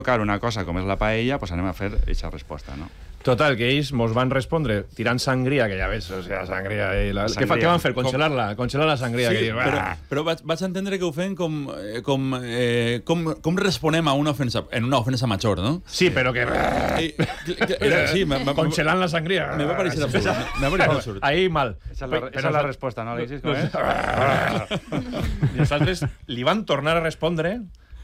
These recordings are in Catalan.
tocar una cosa com és la paella, pues anem a fer aquesta resposta, no? Total, que ells mos van respondre tirant sangria, que ja ves, o sigui, la sangria... Què van fer? Congelar-la? Congelar la sangria. Sí, però vaig entendre que ho feien com responem a una ofensa, en una ofensa major, no? Sí, però que... Sí, congelant la sangria. Me va pareixer absurd. Ahí mal. Esa és la resposta, no, Alexis? Com és? Nosaltres li van tornar a respondre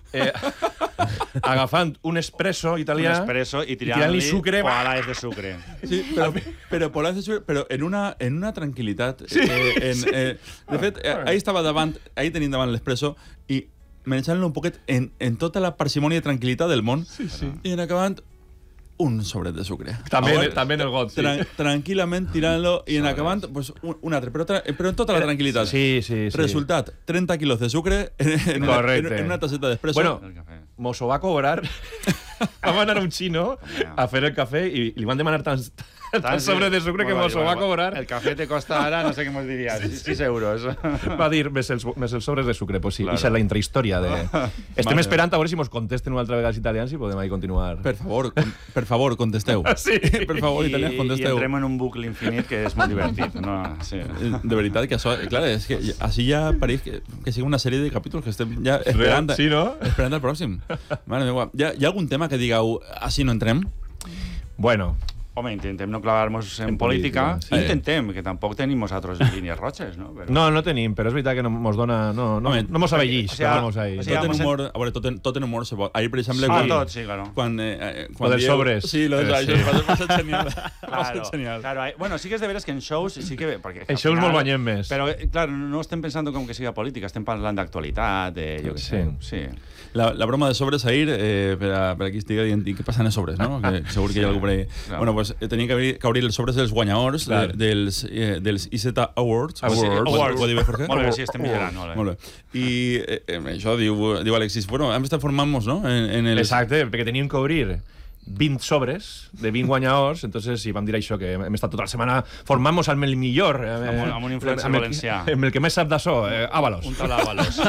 agafant un espresso italià i tirant-li sucre, polades de sucre. Sí, però polades de sucre, però en una tranquil·litat. De fet, ahí tenim davant l'espresso i menjant-lo un poquet en tota la parsimònia i tranquil·litat del món i en acabant un sobret de sucre. També en el got, sí. Tranquil·lament tirant-lo i en acabant pues, un altre, però en tota la tranquil·litat. Sí. Resultat, 30 quilos de sucre en una tasseta d'espresso. Bueno, mos ho va cobrar. Vam anar a un xino a fer el cafè i li van demanar tant sobre de sucre que mos ho va cobrar. El cafè te costa ara, no sé què mos diria, 6 euros. Va dir, més els sobres de sucre, pues sí. Ixa és la intrahistòria de... Estem esperant a veure si mos contesten una altra vegada els italians i podem ahí continuar. Per favor, contesteu. Sí. Per favor, italians, contesteu. I entrem en un bucle infinit que és molt divertit. No? Sí. De veritat que això... Clar, és que així ja pareix que sigui una sèrie de capítols que estem ja esperant. Sí, no? Esperant el pròxim. Mare meva. Hi ha algun tema que digueu, així no entrem? Bueno... Home, intentem no clavar-nos en política. Sí. Intentem, que tampoc tenim nosaltres línies roges, no? Però... No tenim, però és veritat que no mos dona... No mos avellix. Tot en humor se pot. Ahir, per exemple... tot, sí, claro. Lo dels sobres. Sí, lo dels sobres. Va ser genial. Claro. Bueno, sí que és de veres que en shows sí que... En shows molt banyem més. Però, clar, no estem pensant com que siga política, estem parlant d'actualitat, jo què sé. Sí. La broma de sobres ahir, per a qui estigui dient què passa en els sobres, no? Que segur que hi ha algú per ahí. Bueno, pues tenia que obrir els sobres dels guanyadors dels IZ Awards. Awards. Ho diu Jorge? Molt bé, sí, estem millorant. Molt bé. I això diu Alexis, bueno, hem estat formant-nos, no? Exacte, perquè teníem que obrir 20 sobres de 20 guanyadors, entonces sí, vam dir això, que hem estat tota la setmana formant-nos amb el millor. Amb un influencer valencià. Amb el que més sap d'això, Ábalos. Un tal Ábalos.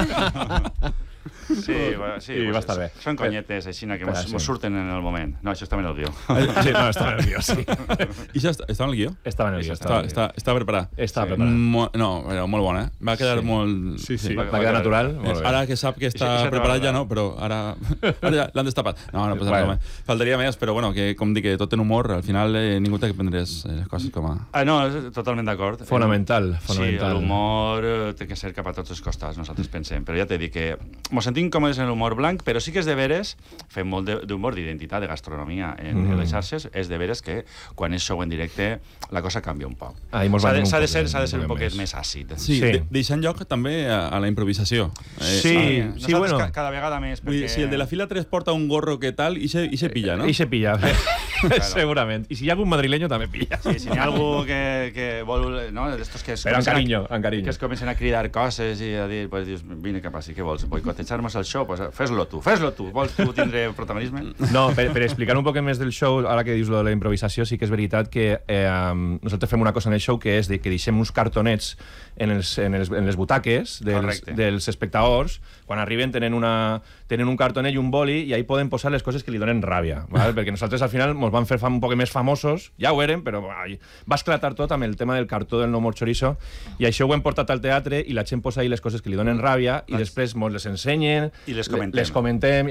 Sí, va estar bé. Són conyetes així que mos surten en el moment. No, això estava en el guió. Sí, no, estava en el guió, sí. I això estava en el guió? Estava en el guió. Està preparat? Estava preparat. No, era molt bona, eh? Va quedar molt... Sí. Va quedar natural. Ara que sap que està preparat ja no, però ara ja l'han destapat. No passa res. Faltaria més, però bueno, que com dic, tot en humor, al final ningú té que prendre les coses com a... No, totalment d'acord. Fonamental. Sí, l'humor té que ser cap a tots els costats, nosaltres pensem. Però ja t'he dit que mos sentim còmodes en l'humor blanc, però sí que és de veres, fem molt d'humor d'identitat, de gastronomia en les xarxes, és de veres que quan és show en directe la cosa canvia un poc. S'ha de ser un poquet més àcid. Sí, deixant lloc també a la improvisació. Sí, bueno. Cada vegada més. Si el de la fila 3 porta un gorro que tal, i se pilla, no? I se pilla, segurament. I si hi ha algun madrileño també pilla. Sí, si hi ha algú que vol... D'estos que però amb carinyo. Que es comencen a cridar coses i a dir, pues dius, vine cap així, què vols? Boicotejar-nos el show? Pues fes-lo tu. Vols tu tindre protagonisme? No, per explicar un poc més del show, ara que dius lo de la improvisació, sí que és veritat que nosaltres fem una cosa en el show que és que deixem uns cartonets en les butaques dels espectadors. Quan arriben tenen un cartonet i un boli i ahí poden posar les coses que li donen ràbia, perquè nosaltres al final ens van fer un poc més famosos, ja ho érem, però va esclatar tot amb el tema del cartó del No More Chorizo i això ho hem portat al teatre i la gent posa ahí les coses que li donen ràbia i després ens les ensenyen i les comentem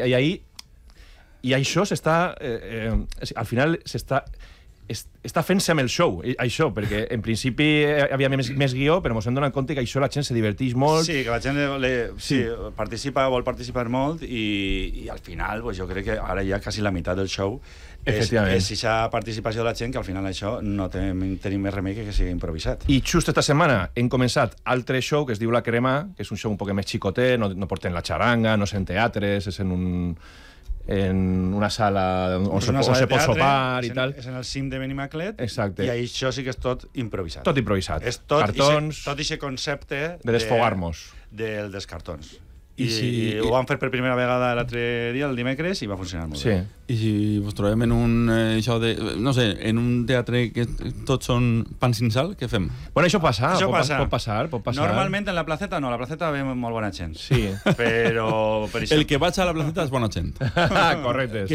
i això s'està al final està fent-se amb el show, això, perquè en principi hi havia més guió, però ens hem donat compte que això la gent se diverteix molt. Sí, que la gent vol participar molt i al final jo crec que ara ja quasi la meitat del show és aquesta participació de la gent, que al final això no tenim més remei que sigui improvisat. I just esta setmana hem començat altre show que es diu La Crema, que és un show un poc més xicotet, no porten la xaranga, no és en teatres, és en una sala on se pot sopar i tal. És en el cim de Benimaclet. Exacte. I això sí que és tot improvisat. Tot improvisat. És tot cartons... Tot aquest concepte... De desfogar-nos. Dels cartons. I ho vam fer per primera vegada l'altre dia, el dimecres, i va funcionar molt bé. I si vos trobem en en un teatre que tots són pans sin sal, què fem? Bueno, això pot passar. Normalment en la placeta no, la placeta ve molt bona gent. Sí. Però... El que vaig a la placeta és bona gent. Correcte.